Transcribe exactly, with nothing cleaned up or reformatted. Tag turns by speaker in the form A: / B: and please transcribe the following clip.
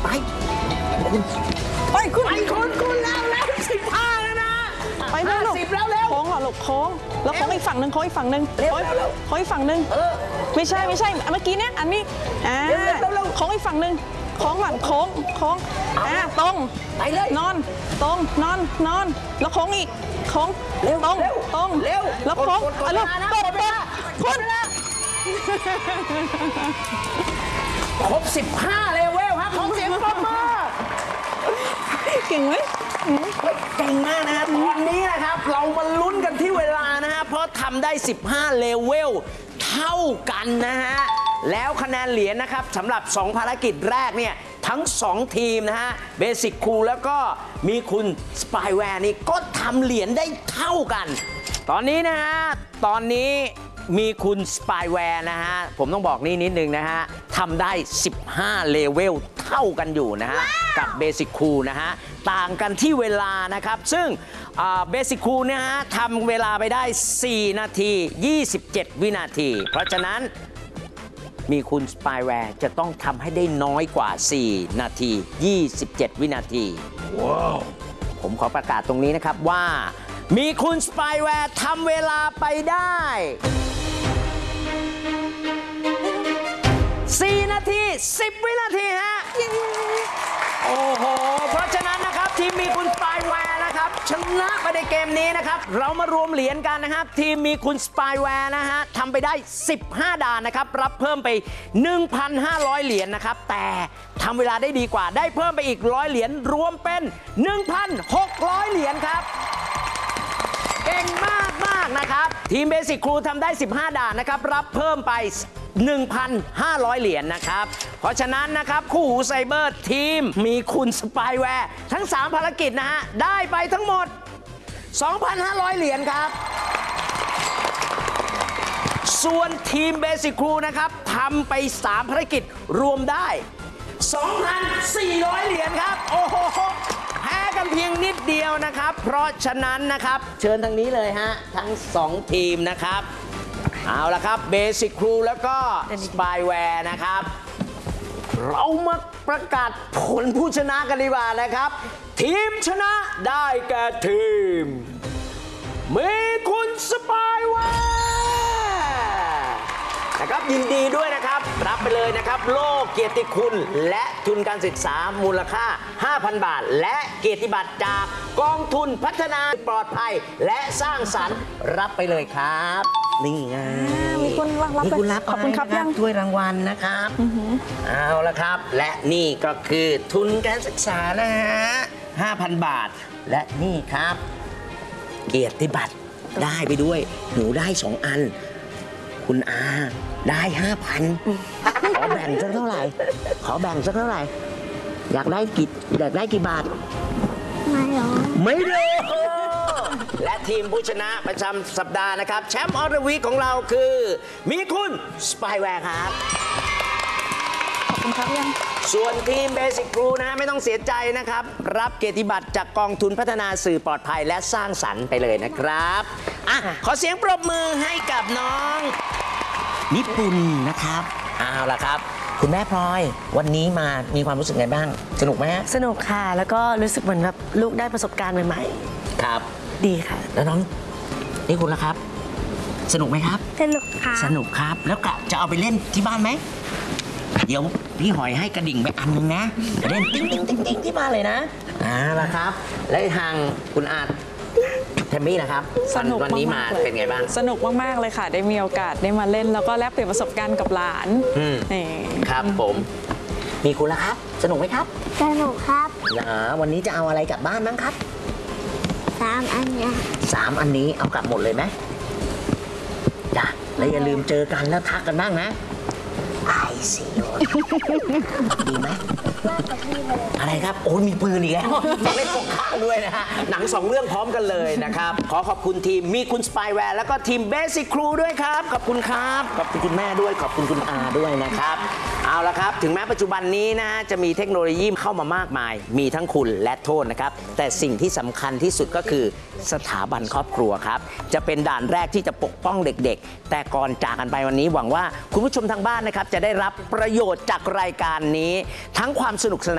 A: ไปคุณไปคุณไปคุณคุณแล้วแล้วสิบห้าแล้วนะ
B: ไปเร็ว
A: สิบแล้วเร็ว
B: โค้งเหรอลูกโค้งแล้วโค้งอีกฝั่งหนึ่งโค้งอีกฝั่งหนึ่ง
A: เร็ว
B: โค้ง
A: เร็ว
B: โค้งอีกฝั่งหนึ่งไม่ใช่ไม่ใช่เมื่อกี้เนี้ยอันนี้อ่าโค้งอีกฝั่งหนึ่งโค้งหลังโค้งโค้งอ่าตรง
A: ไปเลย
B: นอนตรงนอนนอนแล้วโค้งอีกโค้ง
A: เร็ว
B: ตรง
A: เร็ว
B: ตรง
A: เร็ว
B: แล้วโค้ง
A: กดกด
B: อ่ะลูก
A: เวลานะ
B: กด
A: กดเว
B: กด
A: ลา
B: คุณ
A: ครบสิบห้าเลเวลฮะขอเสียงปรบมือ
B: เก่งไหม
A: เก่งมากนะฮะตอนนี้นะครับเรามาลุ้นกันที่เวลานะฮะเพราะทำได้สิบห้าเลเวลเท่ากันนะฮะแล้วคะแนนเหรียญนะครับสำหรับสองภารกิจแรกเนี่ยทั้งสองทีมนะฮะเบสิกครูแล้วก็มีคุณสปายแวร์นี่ก็ทำเหรียญได้เท่ากันตอนนี้นะฮะตอนนี้มีคุณสปายแวร์นะฮะผมต้องบอกนี่นิดนึงนะฮะทำได้สิบห้าเลเวลเท่ากันอยู่นะฮะกับเบสิกครูนะฮะต่างกันที่เวลานะครับซึ่งเบสิกครูเนี่ยฮะทำเวลาไปได้สี่นาทียี่สิบเจ็ดวินาทีเพราะฉะนั้นมีคุณสปายแวร์จะต้องทำให้ได้น้อยกว่าสี่นาทียี่สิบเจ็ดวินาทีว้าวผมขอประกาศตรงนี้นะครับว่ามีคุณสปายแวร์ทำเวลาไปได้สี่นาทีสิบวินาทีฮะโอ้โหเพราะฉะนั้นนะครับทีมมีคุณสปายแวร์นะครับชนะไปในเกมนี้นะครับเรามารวมเหรียญกันนะครับทีมมีคุณสปายแวร์นะฮะทำไปได้สิบห้าด่านนะครับรับเพิ่มไป หนึ่งพันห้าร้อย เหรียญนะครับแต่ทำเวลาได้ดีกว่าได้เพิ่มไปอีกร้อยเหรียญรวมเป็น หนึ่งพันหกร้อย เหรียญครับเก่งมากมากนะครับทีมเบสิกครูทำได้สิบห้าด่านนะครับรับเพิ่มไป หนึ่งพันห้าร้อย เหรียญนะครับเพราะฉะนั้นนะครับคู่หูไซเบอร์ทีมมีคุณสปายแวร์ทั้งสามภารกิจนะฮะได้ไปทั้งหมด สองพันห้าร้อย เหรียญครับส่วนทีมเบสิกครูนะครับทำไปสามภารกิจรวมได้ สองพันสี่ร้อย เหรียญครับโอ้โหแพ้กันเพียงนิดเดียวนะครับเพราะฉะนั้นนะครับเชิญทางนี้เลยฮะทั้งสองทีมนะครับเอาละครับเบสิกครูแล้วก็สปายแวร์นะครับเรามาประกาศผลผู้ชนะกันดีกว่านะครับทีมชนะได้แก่ทีมมีคุณสปายแวร์นะครับยินดีด้วยนะครับรับไปเลยนะครับโล่เกียรติคุณและทุนการศึกษามูลค่า ห้าพัน บาทและเกียรติบัตรจากกองทุนพัฒนาปลอดภัยและสร้างสรรค์รับไปเลยครับนี่ไง
B: มีคนรับ
A: มีคุณรับ
B: ขอบคุณครับยัง
A: ถ้วยรางวัลนะครับเอาละครับและนี่ก็คือทุนการศึกษานะฮะ ห้าพัน บาทและนี่ครับเกียรติบัตรได้ไปด้วยหนูได้สองอันคุณอาได้ ห้าพัน ขอแบ่งสักเท่าไหร่ขอแบ่งสักเท่าไหร่อยากได้กี่อยากได้กี่บาทไม่รู้ไม่รู้และทีมผู้ชนะประจำสัปดาห์นะครับแชมป์ออเดอร์วีคของเราคือมีคุณสปายแวร์ครับ
B: ขอบคุณครับยัง
A: ส่วนทีมเบสิกครูนะไม่ต้องเสียใจนะครับรับเกียรติบัตรจากกองทุนพัฒนาสื่อปลอดภัยและสร้างสรรค์ไปเลยนะครับอ่ะขอเสียงปรบมือให้กับน้องญี่ปุ่นนะครับเอาล่ะครับคุณแม่พลอยวันนี้มามีความรู้สึกไงบ้างสนุกไหม
C: สนุกค่ะแล้วก็รู้สึกเหมือนแบบลูกได้ประสบการณ์ใหม่
A: ๆครับ
C: ดีค่ะ
A: แล้วน้องนี่คุณล่ะครับสนุกไหมครับ
D: สนุกค่ะ
A: สนุกครับแล้วกะจะเอาไปเล่นที่บ้านไหมเดี๋ยวพี่หอยให้กระดิ่งไปอันนึงนะเล่นติ๊งติ๊งติ๊งติ๊งที่บ้านเลยนะอ่าล่ะครับและทางคุณอาแทมมี่นะครับ
B: สนุก
A: วันนี้มาเป็นไงบ้าง
B: สนุกมากๆเลยค่ะได้มีโอกาสได้มาเล่นแล้วก็แลกเปลี่ยนประสบการณ์กับหลาน
A: นี่ครับผมมีคุณล่ะครับสนุกไหมครับ
D: สนุกครับ
A: นะวันนี้จะเอาอะไรกลับบ้านบ้างครับ
D: สามอันเนี้ย
A: สามอันนี้เอากลับหมดเลยไหมจ้ะแล้วอย่าลืมเจอกันแล้วทักกันบ้างนะไอซีดีไหมอะไรครับโอ้มีปืนอีกแล้วเล่นปกข้างด้วยนะฮะหนังสองเรื่องพร้อมกันเลยนะครับขอขอบคุณทีมมีคุณสปายแวร์แล้วก็ทีมเบสิกครูด้วยครับขอบคุณครับขอบคุณคุณแม่ด้วยขอบคุณคุณอาด้วยนะครับเอาละครับถึงแม้ปัจจุบันนี้นะจะมีเทคโนโลยีเข้ามามากมายมีทั้งคุณและโทษนะครับแต่สิ่งที่สำคัญที่สุดก็คือสถาบันครอบครัวครับจะเป็นด่านแรกที่จะปกป้องเด็กๆแต่ก่อนจากกันไปวันนี้หวังว่าคุณผู้ชมทางบ้านนะครับจะได้รับประโยชน์จากรายการนี้ทั้งความสนุกสนาน